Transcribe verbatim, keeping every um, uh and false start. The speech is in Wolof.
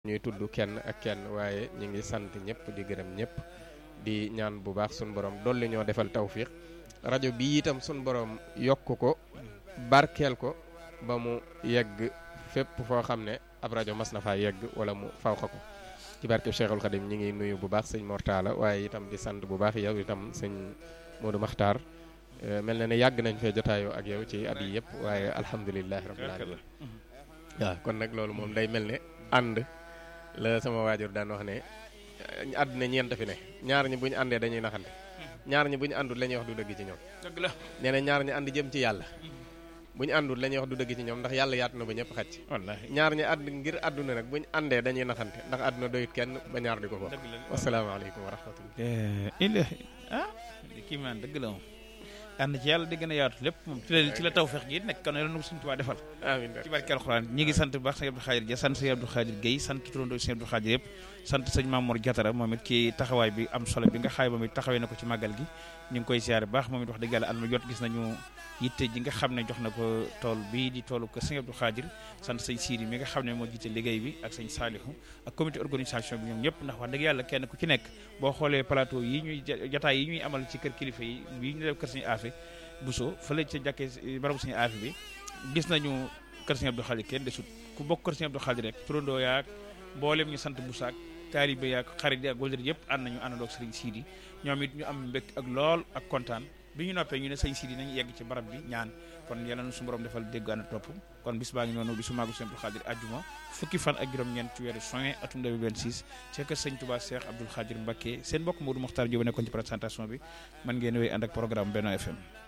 ñuy tudd kenn ak kenn waaye ñu ngi sant ñëpp di gërëm ñëpp di ñaan bu baax sun borom dolli ñoo defal tawfiq rajo bi itam sun borom yokk ko barkeel ko ba mu yegg fépp foo xam ne ab rajo mas na faa yegg wala mu fawxa ko ci barke Cheikhul Khadim ñi ngi nuyu bu baax sëñ Mortala waaye itam di sant bu baax yow itam sëñ Modou Makhtar mel na ne yàgg nañ fee jotaayoo ak yow ci at yi yëpp waaye alhamdulilahi rabbil alamin waaw kon nag loolu moom day mel ne ànd la sama waajur daan wax ne àdduna ñeent fi ne ñaar ñi bu ñu àndee dañuy naxante ñaar ñi bu ñu àndul la ñuy wax du dëgg ci ñoom dëgg la nee na ñaar ñi ànd jëm ci yàlla bu ñu àndul la ñuy wax du dëgg ci ñoom ndax yàlla yaatu na ba ñëpp xaj wallaahi ñaar ñi àdd ngir àdduna nag bu ñu àndee dañuy naxante ndax àdduna doyut kenn ba ñaar di ko ko wasalaamaaleykum wa rahmatullah illa ah kii maan dëgg la moom ànd ci yàlla di gën a yaatu lépp moom ci la ci la tawfeex gi nekk kon yàlla na ko Sëñ Tuubaa defal amiin ci barke alxuraan ñi ngi sant bu baax sëñ Abdou Khadir Dia sant sëñ Abdou Khadir Guèye sant turandoo sëñ Abdou Khadir yëpp sant sëñ Mamour Diatara moom it ci taxawaay bi am solo bi nga xaay moom it taxawee na ko ci màggal gi ñu ngi koy ziare baax moom it wax dëgg yàlla alma jot gis nañu yitte ji nga xam ne jox na ko tool bii di toolu kër sëñ Abdou Khadir sant sëñ Sidi mi nga xam ne moo jiite liggéey bi ak sëñ Salihu ak comité organisation bi ñoom ñëpp ndax wax dëgg yàlla kenn ku ci nekk boo xoolee plateau yi ñuy jataay yi ñuy amal ci kër kilifa yi yi ñu def kër sëñ Afe Bousso fële ca jàkkee barabu sëñ Afe bi gis nañu kër sëñ Abdou Khadir kenn desut ku bokk kër sëñ Abdou Khadir rek turandoo yaak mboolem ñu sant Bousso ak taalibe yaak xarit yi ak wëllëre yëpp ànd nañu àndandoo ak sëriñ Sidi ñoom it ñu am mbégte ak lool ak kontaan bi ñu noppee ñu ne sëñ Sidi nañu yegg ci barab bi ñaan kon yàlla na suñu borom defal dégg ànd topp kon bis baa ngi noonu bisu maagu sëñ Abdou Khadir àjjuma fukki fan ak juróom-ñeent ci weeru juin atum deux mille vingt-six ci kër sëñ Touba Cheikh Abdou Khadir Mbacké seen mbokk Modou Mokhtar Diop nekkoon ci présentation bi man ngeen wéy ànd ak programme Benno F M